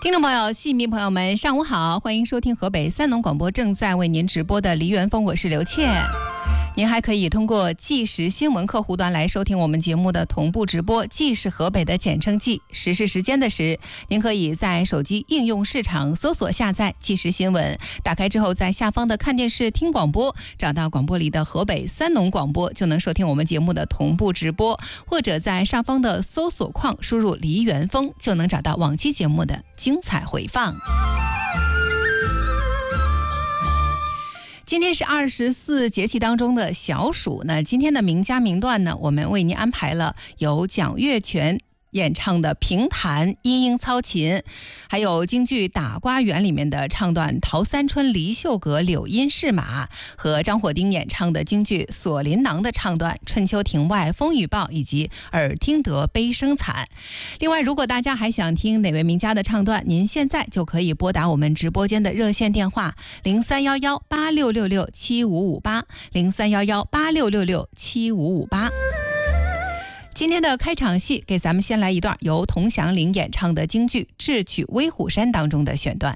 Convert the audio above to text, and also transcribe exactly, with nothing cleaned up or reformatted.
听众朋友、戏迷朋友们，上午好，欢迎收听河北三农广播正在为您直播的梨园风，我是刘倩。您还可以通过即时新闻客户端来收听我们节目的同步直播，即是河北的简称即，时是时间的时。您可以在手机应用市场搜索下载即时新闻，打开之后在下方的看电视听广播，找到广播里的河北三农广播，就能收听我们节目的同步直播，或者在上方的搜索框输入梨园风，就能找到往期节目的精彩回放。今天是二十四节气当中的小暑，那今天的名家名段呢，我们为您安排了由蒋月泉演唱的评弹莺莺操琴，还有京剧打瓜园里面的唱段陶三春离秀阁柳阴试马，和张火丁演唱的京剧锁麟囊的唱段春秋庭外风雨暴以及耳听得悲声惨。另外，如果大家还想听哪位名家的唱段，您现在就可以拨打我们直播间的热线电话零三幺幺八六六六七五五八零三幺幺八六六六七五五八。今天的开场戏，给咱们先来一段由童祥林演唱的京剧《智取威虎山》当中的选段。